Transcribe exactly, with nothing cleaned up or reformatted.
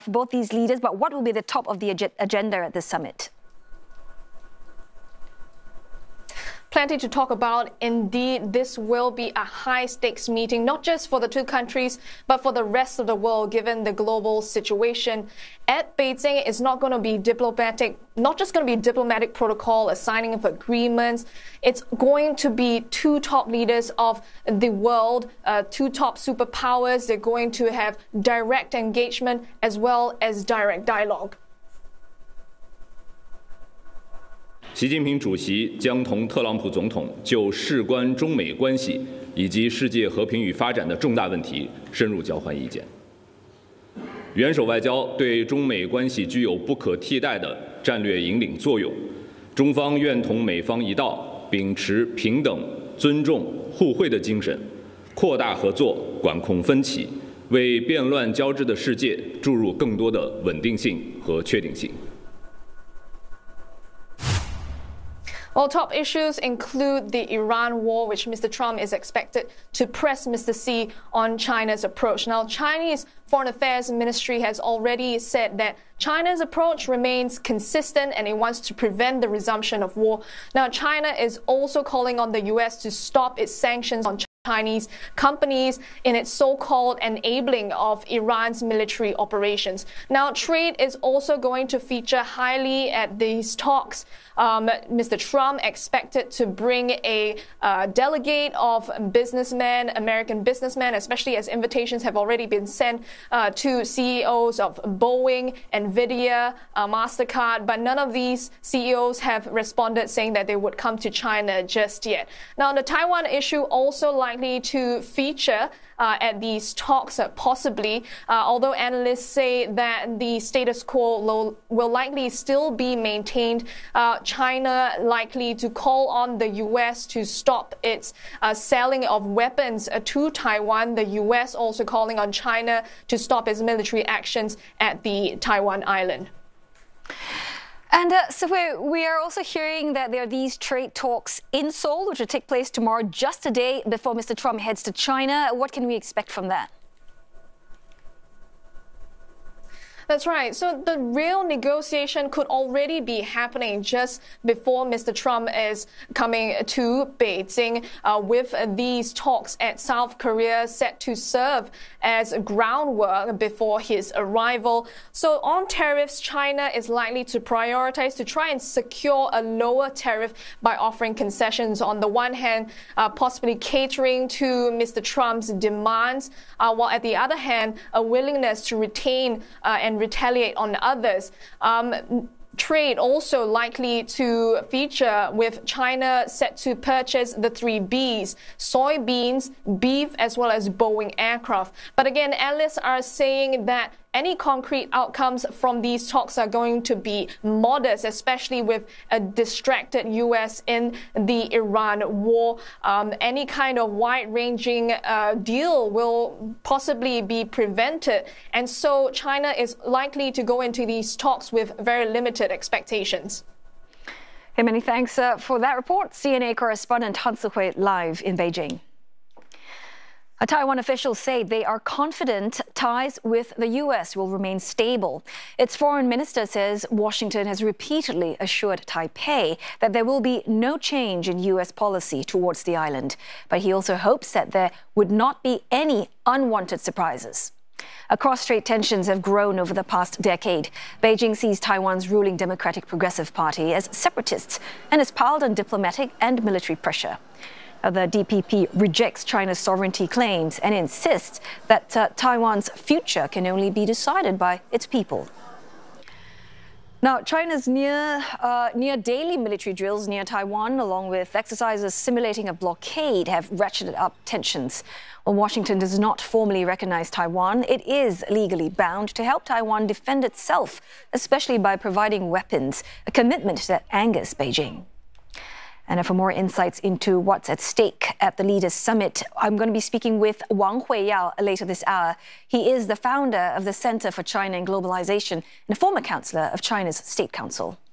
for both these leaders, but what will be the top of the ag- agenda at this summit? Plenty to talk about. Indeed, this will be a high-stakes meeting, not just for the two countries, but for the rest of the world, given the global situation. At Beijing, it's not going to be diplomatic, not just going to be diplomatic protocol, a signing of agreements. It's going to be two top leaders of the world, uh, two top superpowers. They're going to have direct engagement as well as direct dialogue. 习近平主席将同特朗普总统就事关中美关系以及世界和平与发展的重大问题深入交换意见。元首外交对中美关系具有不可替代的战略引领作用，中方愿同美方一道，秉持平等、尊重、互惠的精神，扩大合作，管控分歧，为变乱交织的世界注入更多的稳定性和确定性。 Well, top issues include the Iran war, which Mister Trump is expected to press Mister Xi on China's approach. Now, Chinese Foreign Affairs Ministry has already said that China's approach remains consistent and it wants to prevent the resumption of war. Now, China is also calling on the U S to stop its sanctions on Chinese companies in its so-called enabling of Iran's military operations. Now, trade is also going to feature highly at these talks. Um, Mister Trump expected to bring a uh, delegate of businessmen, American businessmen, especially as invitations have already been sent uh, to C E Os of Boeing, Nvidia, uh, MasterCard, but none of these C E Os have responded saying that they would come to China just yet. Now, the Taiwan issue also likely to feature Uh, at these talks, uh, possibly, uh, although analysts say that the status quo lo- will likely still be maintained. Uh, China likely to call on the U S to stop its uh, selling of weapons uh, to Taiwan. The U S also calling on China to stop its military actions at the Taiwan island. And uh, so we're, we are also hearing that there are these trade talks in Seoul, which will take place tomorrow, just a day before Mister Trump heads to China. What can we expect from that? That's right. So the real negotiation could already be happening just before Mister Trump is coming to Beijing, uh, with these talks at South Korea set to serve as groundwork before his arrival. So on tariffs, China is likely to prioritize to try and secure a lower tariff by offering concessions on the one hand, uh, possibly catering to Mister Trump's demands, uh, while at the other hand, a willingness to retain uh, and retaliate on others. Um, Trade also likely to feature with China set to purchase the three Bs, soybeans, beef, as well as Boeing aircraft. But again, analysts are saying that any concrete outcomes from these talks are going to be modest, especially with a distracted U S in the Iran war. Um, any kind of wide-ranging uh, deal will possibly be prevented. And so China is likely to go into these talks with very limited expectations. Hey, many thanks uh, for that report. C N A correspondent Han Sihui live in Beijing. A Taiwan officials say they are confident ties with the U S will remain stable. Its foreign minister says Washington has repeatedly assured Taipei that there will be no change in U S policy towards the island. But he also hopes that there would not be any unwanted surprises. Cross-strait tensions have grown over the past decade. Beijing sees Taiwan's ruling Democratic Progressive Party as separatists and has piled on diplomatic and military pressure. The D P P rejects China's sovereignty claims and insists that uh, Taiwan's future can only be decided by its people. Now, China's near, uh, near daily military drills near Taiwan, along with exercises simulating a blockade, have ratcheted up tensions. While Washington does not formally recognize Taiwan, it is legally bound to help Taiwan defend itself, especially by providing weapons, a commitment that angers Beijing. And for more insights into what's at stake at the Leaders Summit, I'm going to be speaking with Wang Huiyao later this hour. He is the founder of the Center for China and Globalization and a former counselor of China's State Council.